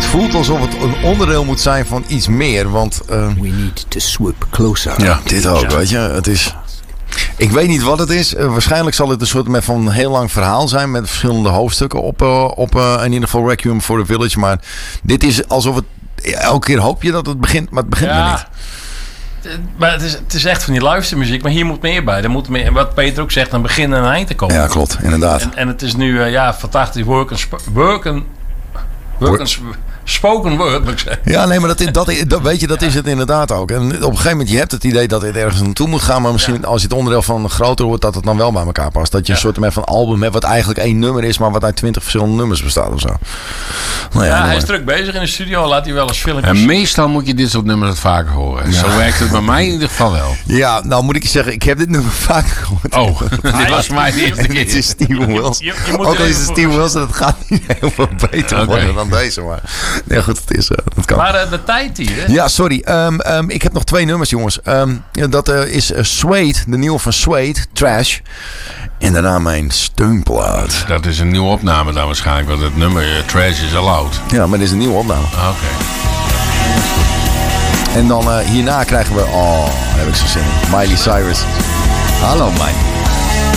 Het voelt alsof het een onderdeel moet zijn van iets meer. Want We need to swoop closer. ja, dit ook, weet je. Het is... Ik weet niet wat het is. Waarschijnlijk zal het een soort van een heel lang verhaal zijn met verschillende hoofdstukken op in ieder geval Requiem for the Village. Maar dit is alsof het... Elke keer hoop je dat het begint, maar het begint er niet. Maar het is echt van die luistermuziek. Maar hier moet meer bij. Er moet meer, wat Peter ook zegt, een begin en een eind te komen. Ja, klopt. Inderdaad. En het is nu fantastisch spoken word, moet ik zeggen. Ja, nee, maar dat weet je, dat is het inderdaad ook. En op een gegeven moment, je hebt het idee dat het ergens naartoe moet gaan. Maar misschien als je het onderdeel van groter wordt, dat het dan wel bij elkaar past. Dat je een soort van album hebt wat eigenlijk één nummer is, maar wat uit 20 verschillende nummers bestaat of zo. Nou ja, Hij is druk bezig in de studio. Laat hij wel eens filmpjes. En meestal moet je dit soort nummers wat vaker horen. Ja. Zo werkt het bij mij in ieder geval wel. Ja, nou moet ik je zeggen, ik heb dit nummer vaker gehoord. Oh, dit was voor mij de eerste keer. Het is Steven Wilson. Ook al is het Steven Wilson, het gaat niet heel veel beter worden dan deze. Maar nee, goed, het is, dat kan. Maar de tijd hier, hè? Ja, sorry. Ik heb nog 2 nummers, jongens. Dat is Suede, de nieuwe van Suede, Trash. En daarna mijn steunplaat. Dat is een nieuwe opname dan waarschijnlijk, want het nummer Trash is al oud. Ja, maar dit is een nieuwe opname. Oké. En dan hierna krijgen we... Oh, daar heb ik zo zin in. Miley Cyrus. Hallo, Miley.